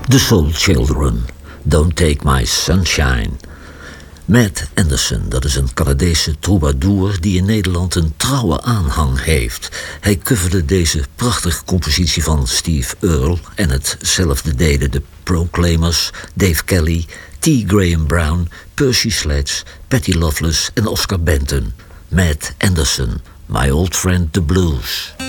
The Soul Children, Don't Take My Sunshine. Matt Anderson, dat is een Canadese troubadour die in Nederland een trouwe aanhang heeft. Hij coverde deze prachtige compositie van Steve Earle en hetzelfde deden de Proclaimers, Dave Kelly, T. Graham Brown, Percy Sledge, Patty Loveless en Oscar Benton. Matt Anderson, My Old Friend the Blues.